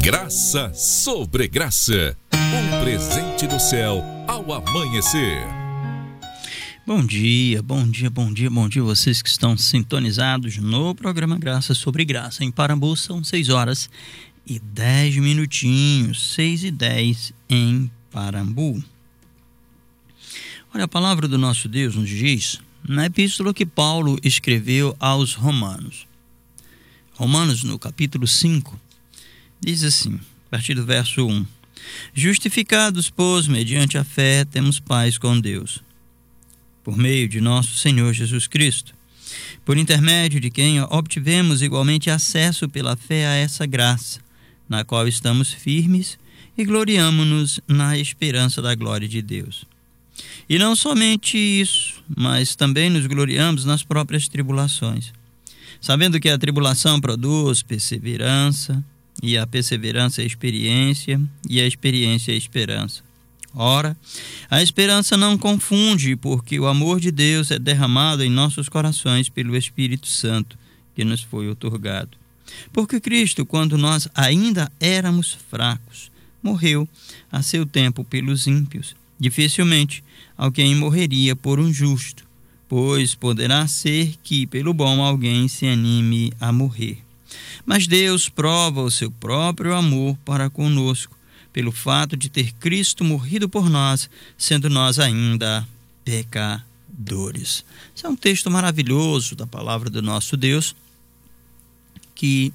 Graça sobre graça, um presente do céu ao amanhecer. Bom dia, bom dia, bom dia, bom dia vocês que estão sintonizados no programa Graça sobre Graça. Em Parambu são 6h10, 6h10 em Parambu. Olha, a palavra do nosso Deus nos diz na epístola que Paulo escreveu aos Romanos. Romanos, no capítulo 5, diz assim, a partir do verso 1: Justificados, pois, mediante a fé, temos paz com Deus, por meio de nosso Senhor Jesus Cristo, por intermédio de quem obtivemos igualmente acesso pela fé a essa graça, na qual estamos firmes e gloriamo-nos na esperança da glória de Deus. E não somente isso, mas também nos gloriamos nas próprias tribulações, sabendo que a tribulação produz perseverança, e a perseverança é experiência, e a experiência é esperança. Ora, a esperança não confunde, porque o amor de Deus é derramado em nossos corações pelo Espírito Santo, que nos foi outorgado. Porque Cristo, quando nós ainda éramos fracos, morreu a seu tempo pelos ímpios. Dificilmente alguém morreria por um justo, pois poderá ser que pelo bom alguém se anime a morrer. Mas Deus prova o seu próprio amor para conosco, pelo fato de ter Cristo morrido por nós, sendo nós ainda pecadores. Esse é um texto maravilhoso da palavra do nosso Deus, que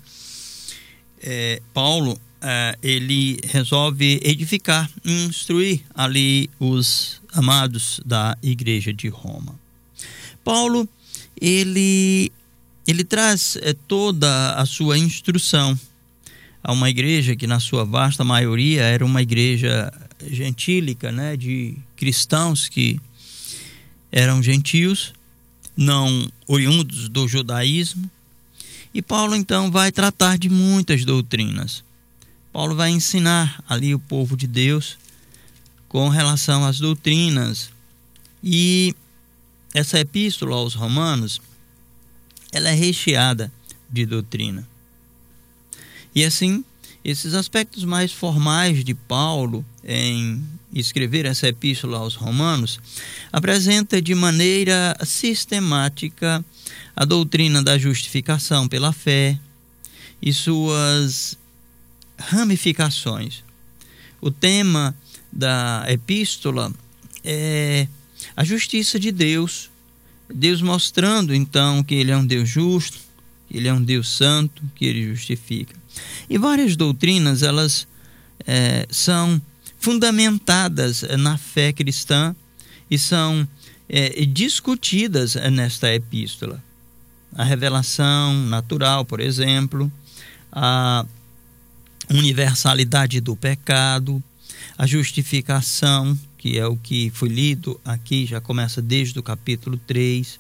Paulo ele resolve edificar e instruir ali os amados da igreja de Roma. Paulo, ele traz toda a sua instrução a uma igreja que na sua vasta maioria era uma igreja gentílica, né, de cristãos que eram gentios, não oriundos do judaísmo. E Paulo então vai tratar de muitas doutrinas. Paulo vai ensinar ali o povo de Deus com relação às doutrinas. E essa epístola aos Romanos, ela é recheada de doutrina. E assim, esses aspectos mais formais de Paulo em escrever essa epístola aos Romanos apresenta de maneira sistemática a doutrina da justificação pela fé e suas ramificações. O tema da epístola é a justiça de Deus, Deus mostrando então que Ele é um Deus justo, que Ele é um Deus santo, que Ele justifica. E várias doutrinas, elas são fundamentadas na fé cristã e são discutidas nesta epístola. A revelação natural, por exemplo, a universalidade do pecado, a justificação, que é o que foi lido aqui, já começa desde o capítulo 3,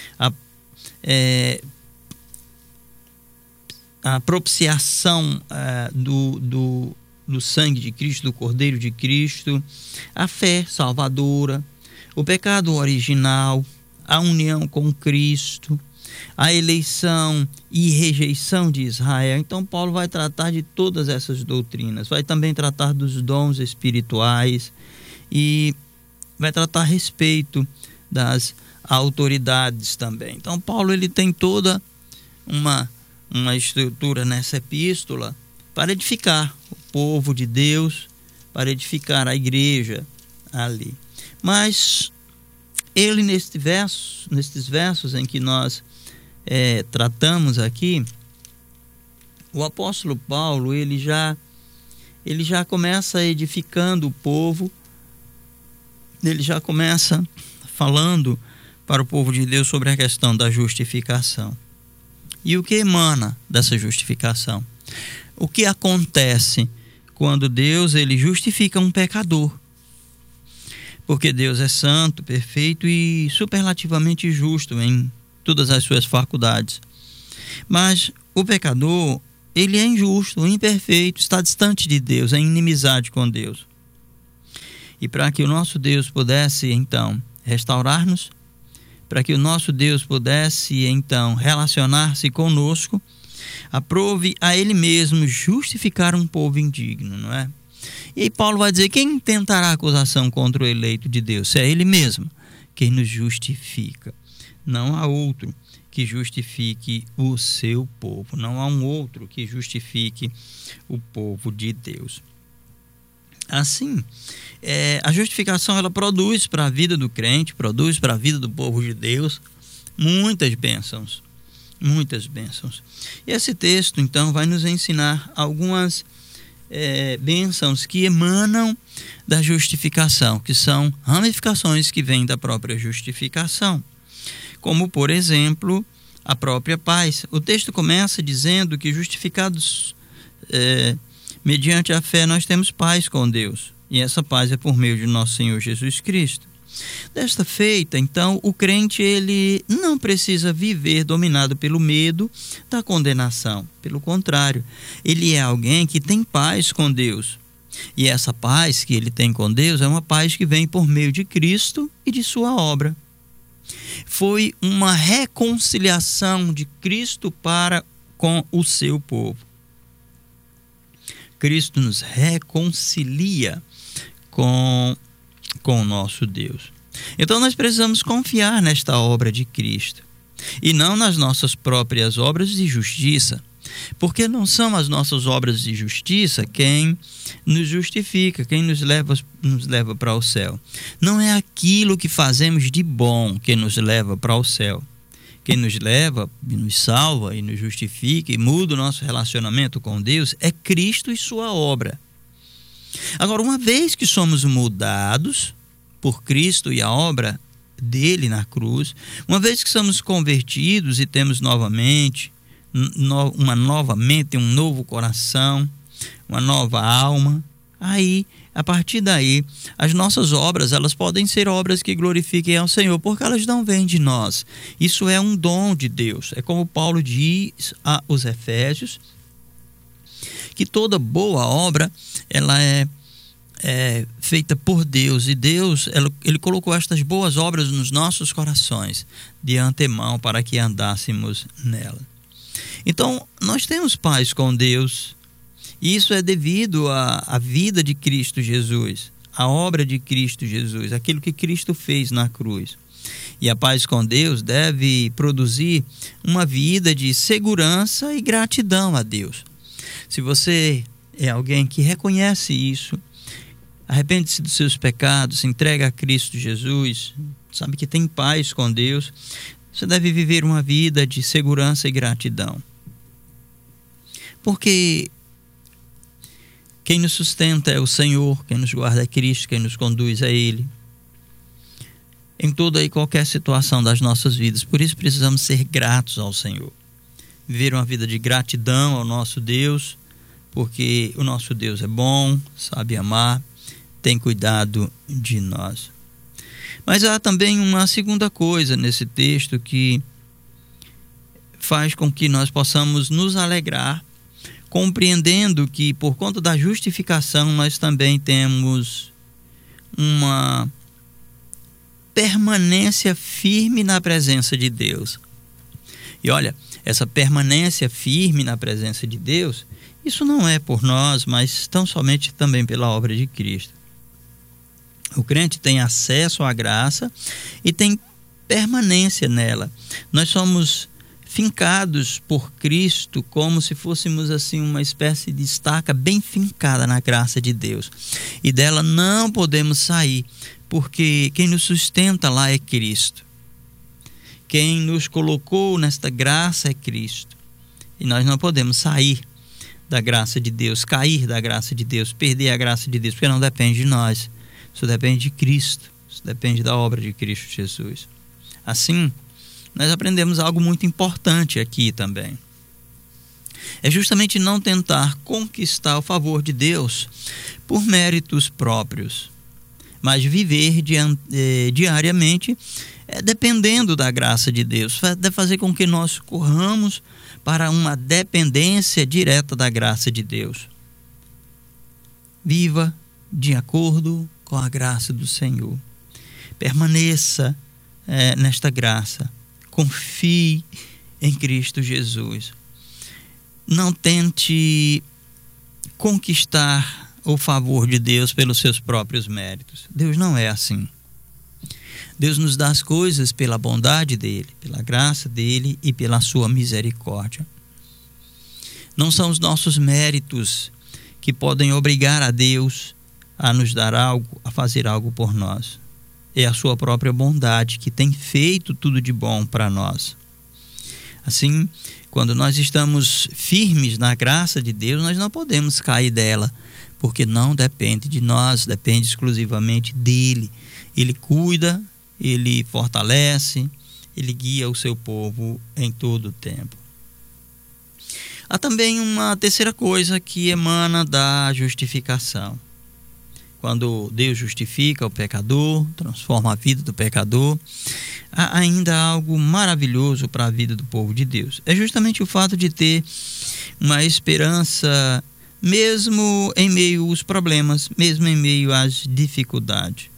a propiciação do sangue de Cristo, do Cordeiro de Cristo, a fé salvadora, o pecado original, a união com Cristo, a eleição e rejeição de Israel. Então Paulo vai tratar de todas essas doutrinas, vai também tratar dos dons espirituais e vai tratar a respeito das autoridades também. Então Paulo ele tem toda uma estrutura nessa epístola para edificar o povo de Deus, para edificar a igreja ali. Mas ele nestes versos em que nós tratamos aqui, o apóstolo Paulo ele já começa edificando o povo, ele já começa falando para o povo de Deus sobre a questão da justificação. E o que emana dessa justificação? O que acontece quando Deus ele justifica um pecador? Porque Deus é santo, perfeito e superlativamente justo em todas as suas faculdades. Mas o pecador, ele é injusto, imperfeito, está distante de Deus, é em inimizade com Deus. E para que o nosso Deus pudesse, então, restaurar-nos, para que o nosso Deus pudesse, então, relacionar-se conosco, Aprove a ele mesmo justificar um povo indigno, não é? E aí Paulo vai dizer: quem tentará acusação contra o eleito de Deus? É ele mesmo quem nos justifica. Não há outro que justifique o seu povo. Não há um outro que justifique o povo de Deus. Assim, a justificação ela produz para a vida do crente, produz para a vida do povo de Deus muitas bênçãos. Muitas bênçãos. E esse texto, então, vai nos ensinar algumas bênçãos que emanam da justificação, que são ramificações que vêm da própria justificação. Como, por exemplo, a própria paz. O texto começa dizendo que justificados mediante a fé nós temos paz com Deus. E essa paz é por meio de nosso Senhor Jesus Cristo. Desta feita, então, o crente ele não precisa viver dominado pelo medo da condenação. Pelo contrário, ele é alguém que tem paz com Deus. E essa paz que ele tem com Deus é uma paz que vem por meio de Cristo e de sua obra. Foi uma reconciliação de Cristo para com o seu povo. Cristo nos reconcilia com o nosso Deus. Então nós precisamos confiar nesta obra de Cristo e não nas nossas próprias obras de justiça, porque não são as nossas obras de justiça quem nos justifica, quem nos leva para o céu. Não é aquilo que fazemos de bom que nos leva para o céu. Quem nos leva, nos salva e nos justifica e muda o nosso relacionamento com Deus é Cristo e sua obra. Agora, uma vez que somos mudados por Cristo e a obra dele na cruz, uma vez que somos convertidos e temos novamente um novo coração, uma nova alma, aí, a partir daí, as nossas obras, elas podem ser obras que glorifiquem ao Senhor, porque elas não vêm de nós. Isso é um dom de Deus. É como Paulo diz aos Efésios, que toda boa obra, ela é feita por Deus. E Deus, ele colocou estas boas obras nos nossos corações, de antemão, para que andássemos nela. Então, nós temos paz com Deus. Isso é devido à vida de Cristo Jesus, à obra de Cristo Jesus, aquilo que Cristo fez na cruz. E a paz com Deus deve produzir uma vida de segurança e gratidão a Deus. Se você é alguém que reconhece isso, arrepende-se dos seus pecados, se entrega a Cristo Jesus, sabe que tem paz com Deus, você deve viver uma vida de segurança e gratidão. Porque quem nos sustenta é o Senhor, quem nos guarda é Cristo, quem nos conduz é Ele. Em toda e qualquer situação das nossas vidas. Por isso precisamos ser gratos ao Senhor. Viver uma vida de gratidão ao nosso Deus, porque o nosso Deus é bom, sabe amar, tem cuidado de nós. Mas há também uma segunda coisa nesse texto que faz com que nós possamos nos alegrar, compreendendo que por conta da justificação nós também temos uma permanência firme na presença de Deus. E olha, essa permanência firme na presença de Deus, isso não é por nós, mas tão somente também pela obra de Cristo. O crente tem acesso à graça e tem permanência nela. Nós somos fincados por Cristo como se fôssemos assim uma espécie de estaca bem fincada na graça de Deus. E dela não podemos sair, porque quem nos sustenta lá é Cristo. Quem nos colocou nesta graça é Cristo. E nós não podemos sair da graça de Deus, cair da graça de Deus, perder a graça de Deus, porque não depende de nós. Isso depende de Cristo, isso depende da obra de Cristo Jesus. Assim, nós aprendemos algo muito importante aqui também. É justamente não tentar conquistar o favor de Deus por méritos próprios, mas viver diariamente dependendo da graça de Deus, de fazer com que nós corramos para uma dependência direta da graça de Deus. Viva de acordo com a graça do Senhor. Permaneça nesta graça. Confie em Cristo Jesus. não tente conquistar o favor de Deus pelos seus próprios méritos. Deus não é assim. Deus nos dá as coisas pela bondade dele, pela graça dele e pela sua misericórdia. Não são os nossos méritos que podem obrigar a Deus a nos dar algo, a fazer algo por nós. É a sua própria bondade que tem feito tudo de bom para nós. Assim, quando nós estamos firmes na graça de Deus, nós não podemos cair dela, porque não depende de nós, depende exclusivamente dele. Ele cuida, ele fortalece, ele guia o seu povo em todo o tempo. Há também uma terceira coisa que emana da justificação. Quando Deus justifica o pecador, transforma a vida do pecador, há ainda algo maravilhoso para a vida do povo de Deus. É justamente o fato de ter uma esperança, mesmo em meio aos problemas, mesmo em meio às dificuldades.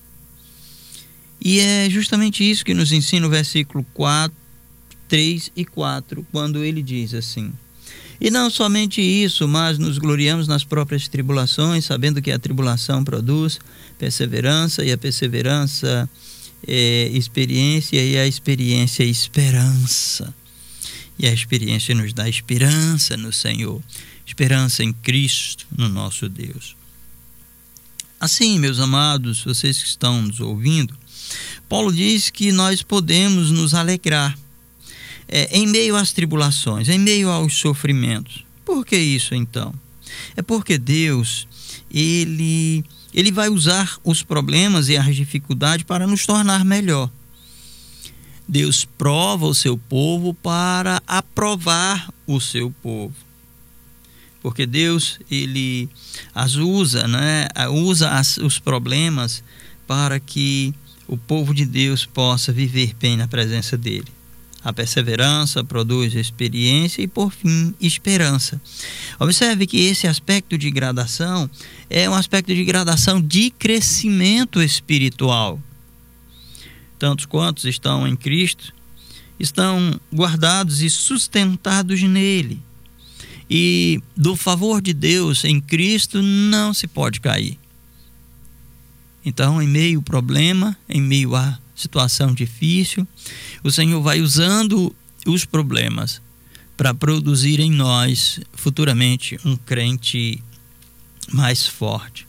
E é justamente isso que nos ensina o versículo 3 e 4, quando ele diz assim: e não somente isso, mas nos gloriamos nas próprias tribulações, sabendo que a tribulação produz perseverança, e a perseverança experiência, e a experiência esperança. E a experiência nos dá esperança no Senhor, esperança em Cristo, no nosso Deus. Assim, meus amados, vocês que estão nos ouvindo, Paulo diz que nós podemos nos alegrar em meio às tribulações, em meio aos sofrimentos. Por que isso então? É porque Deus, ele vai usar os problemas e as dificuldades para nos tornar melhor. Deus prova o seu povo para aprovar o seu povo. Porque Deus, ele as usa, os problemas para que o povo de Deus possa viver bem na presença dele. A perseverança produz experiência e, por fim, esperança. Observe que esse aspecto de gradação é um aspecto de gradação de crescimento espiritual. Tantos quantos estão em Cristo estão guardados e sustentados nele. E do favor de Deus em Cristo não se pode cair. Então, em meio ao problema, em meio à situação difícil, o Senhor vai usando os problemas para produzir em nós futuramente um crente mais forte.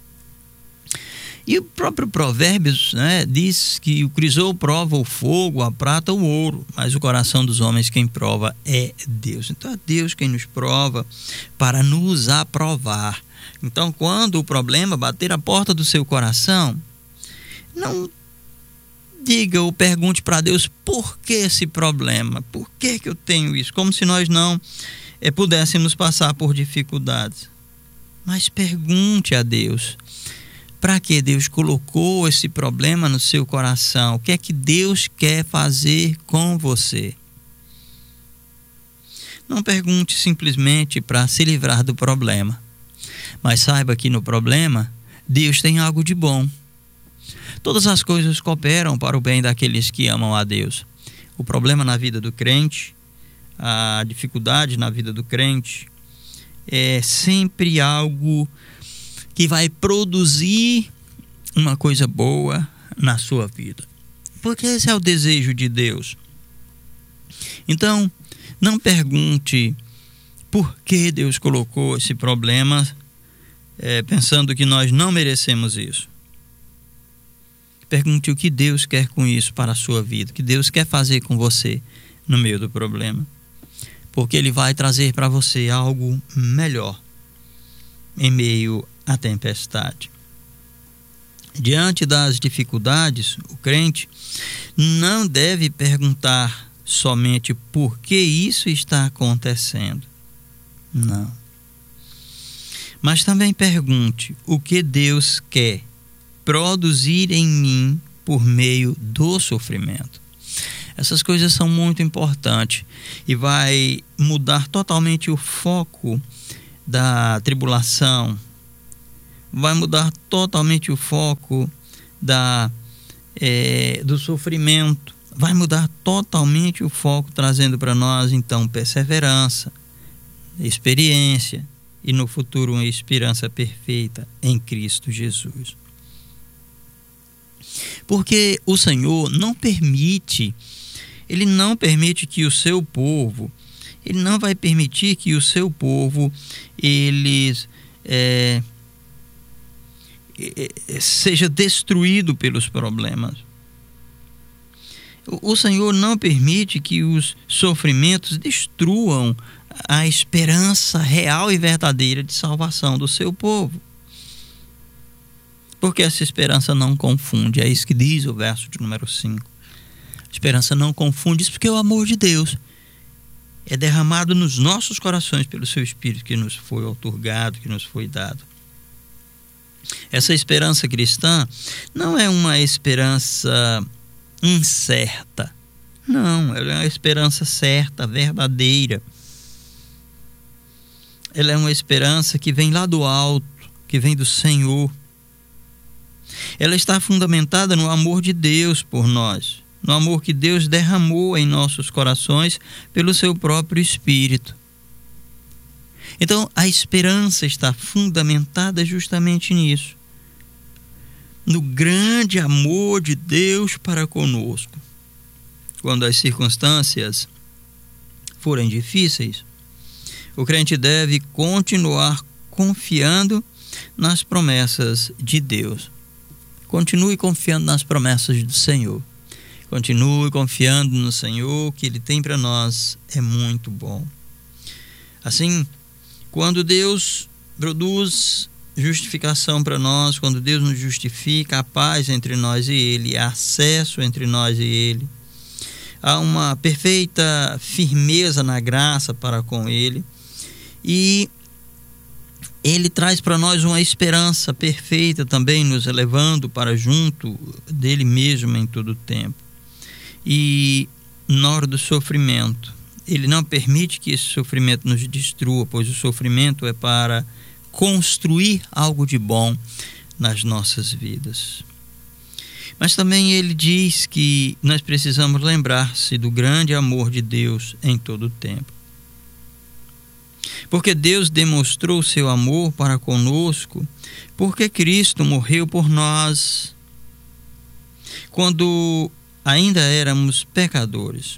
E o próprio Provérbios, diz que o crisol prova o fogo, a prata o ouro, mas o coração dos homens quem prova é Deus. Então é Deus quem nos prova para nos aprovar. Então, quando o problema bater a porta do seu coração, não diga ou pergunte para Deus: por que esse problema? Por que eu tenho isso? Como se nós não pudéssemos passar por dificuldades. Mas pergunte a Deus: para que Deus colocou esse problema no seu coração? O que é que Deus quer fazer com você? Não pergunte simplesmente para se livrar do problema, mas saiba que no problema Deus tem algo de bom. Todas as coisas cooperam para o bem daqueles que amam a Deus. O problema na vida do crente, a dificuldade na vida do crente, é sempre algo que vai produzir uma coisa boa na sua vida. Porque esse é o desejo de Deus. Então, não pergunte por que Deus colocou esse problema, pensando que nós não merecemos isso. Pergunte o que Deus quer com isso para a sua vida, o que Deus quer fazer com você no meio do problema. Porque Ele vai trazer para você algo melhor em meio à tempestade. Diante das dificuldades, o crente não deve perguntar somente por que isso está acontecendo. Não. Mas também pergunte o que Deus quer produzir em mim por meio do sofrimento. Essas coisas são muito importantes e vai mudar totalmente o foco da tribulação, vai mudar totalmente o foco do sofrimento, vai mudar totalmente o foco, trazendo para nós então perseverança, experiência e no futuro uma esperança perfeita em Cristo Jesus. Porque o Senhor Ele não permite que o seu povo, Ele não vai permitir que o seu povo, eles seja destruído pelos problemas. O Senhor não permite que os sofrimentos destruam a esperança real e verdadeira de salvação do seu povo. Porque essa esperança não confunde. É isso que diz o verso de número 5. A esperança não confunde, isso porque o amor de Deus é derramado nos nossos corações pelo seu Espírito que nos foi outorgado, que nos foi dado. Essa esperança cristã não é uma esperança incerta. Não, ela é uma esperança certa, verdadeira. Ela é uma esperança que vem lá do alto, que vem do Senhor. Ela está fundamentada no amor de Deus por nós, no amor que Deus derramou em nossos corações pelo seu próprio Espírito. Então, a esperança está fundamentada justamente nisso, no grande amor de Deus para conosco. Quando as circunstâncias forem difíceis, o crente deve continuar confiando nas promessas de Deus. Continue confiando nas promessas do Senhor. Continue confiando no Senhor, que Ele tem para nós é muito bom. Assim, quando Deus produz justificação para nós, quando Deus nos justifica, há paz entre nós e Ele, há acesso entre nós e Ele, há uma perfeita firmeza na graça para com Ele, e Ele traz para nós uma esperança perfeita também, nos elevando para junto dele mesmo em todo o tempo. E na hora do sofrimento, Ele não permite que esse sofrimento nos destrua, pois o sofrimento é para construir algo de bom nas nossas vidas. Mas também Ele diz que nós precisamos lembrar-se do grande amor de Deus em todo o tempo. Porque Deus demonstrou o seu amor para conosco, porque Cristo morreu por nós quando ainda éramos pecadores.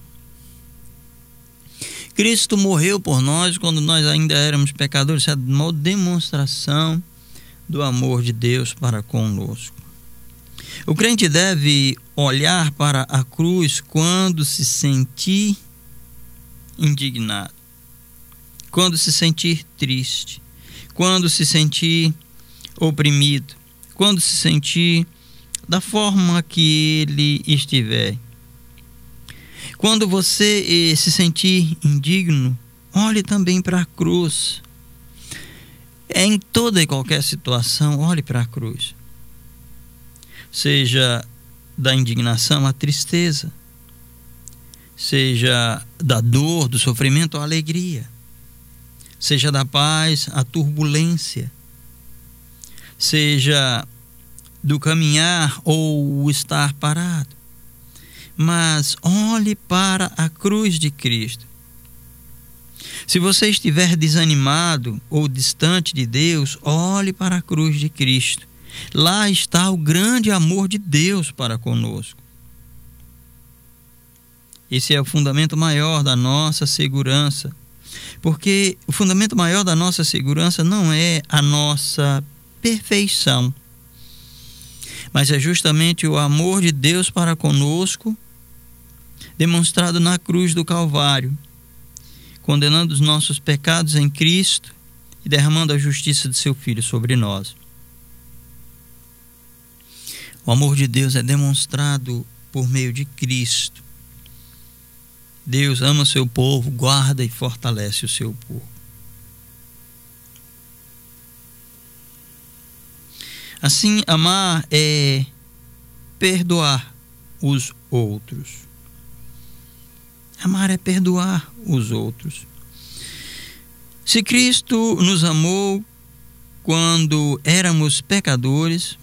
Cristo morreu por nós quando nós ainda éramos pecadores. Isso é uma demonstração do amor de Deus para conosco. O crente deve olhar para a cruz quando se sentir indignado, quando se sentir triste, quando se sentir oprimido, quando se sentir da forma que ele estiver. Quando você se sentir indigno, olhe também para a cruz. Em toda e qualquer situação, olhe para a cruz. Seja da indignação a tristeza, seja da dor, do sofrimento a alegria, seja da paz a turbulência, seja do caminhar ou o estar parado. Mas olhe para a cruz de Cristo. Se você estiver desanimado ou distante de Deus, olhe para a cruz de Cristo. Lá está o grande amor de Deus para conosco. Esse é o fundamento maior da nossa segurança. Porque o fundamento maior da nossa segurança não é a nossa perfeição, mas é justamente o amor de Deus para conosco, demonstrado na cruz do Calvário, condenando os nossos pecados em Cristo e derramando a justiça de seu Filho sobre nós. O amor de Deus é demonstrado por meio de Cristo. Deus ama o seu povo, guarda e fortalece o seu povo. Assim, amar é perdoar os outros. Amar é perdoar os outros. Se Cristo nos amou quando éramos pecadores,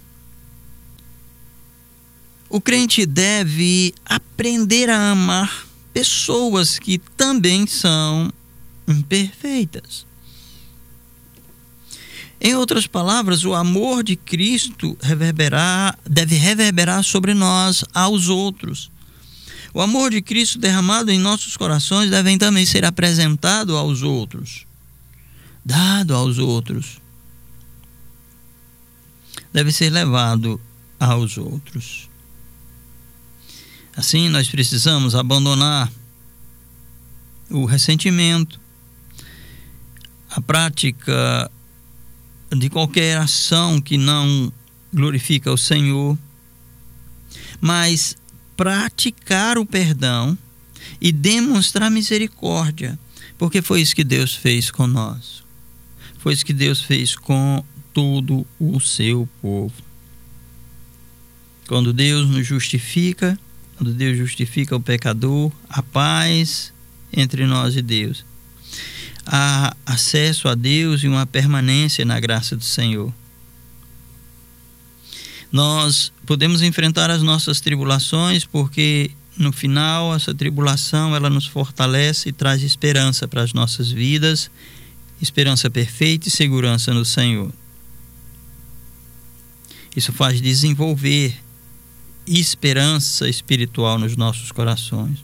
o crente deve aprender a amar pessoas que também são imperfeitas. Em outras palavras, o amor de Cristo deve reverberar sobre nós aos outros. O amor de Cristo derramado em nossos corações deve também ser apresentado aos outros, dado aos outros. Deve ser levado aos outros. Assim, nós precisamos abandonar o ressentimento, a prática de qualquer ação que não glorifica o Senhor, mas praticar o perdão e demonstrar misericórdia, porque foi isso que Deus fez conosco. Foi isso que Deus fez com todo o seu povo. Quando Deus nos justifica, quando Deus justifica o pecador, há paz entre nós e Deus. Há acesso a Deus e uma permanência na graça do Senhor. Nós podemos enfrentar as nossas tribulações porque no final essa tribulação ela nos fortalece e traz esperança para as nossas vidas, esperança perfeita e segurança no Senhor. Isso faz desenvolver esperança espiritual nos nossos corações.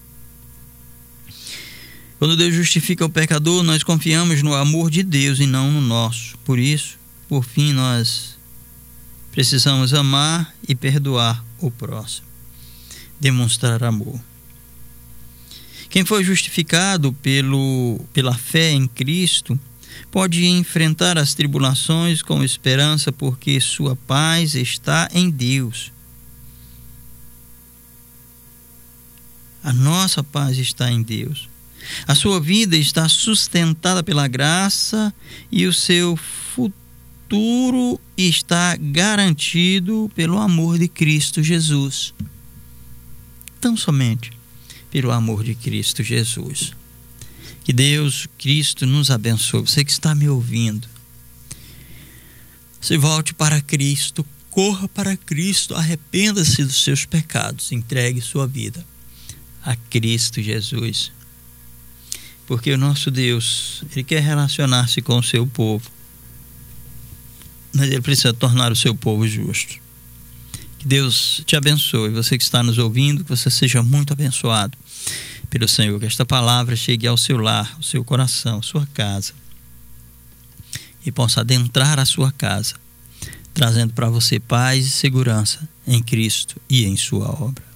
Quando Deus justifica o pecador, nós confiamos no amor de Deus e não no nosso. Por isso, por fim, nós precisamos amar e perdoar o próximo. Demonstrar amor. Quem foi justificado pela fé em Cristo pode enfrentar as tribulações com esperança, porque sua paz está em Deus. A nossa paz está em Deus. A sua vida está sustentada pela graça e o seu futuro está garantido pelo amor de Cristo Jesus. Tão somente pelo amor de Cristo Jesus. Que Deus, Cristo, nos abençoe. Você que está me ouvindo, se volte para Cristo, corra para Cristo, arrependa-se dos seus pecados, entregue sua vida a Cristo Jesus. Porque o nosso Deus, Ele quer relacionar-se com o seu povo, mas Ele precisa tornar o seu povo justo. Que Deus te abençoe. Você que está nos ouvindo, que você seja muito abençoado pelo Senhor, que esta palavra chegue ao seu lar, ao seu coração, à sua casa, e possa adentrar a sua casa, trazendo para você paz e segurança em Cristo e em sua obra.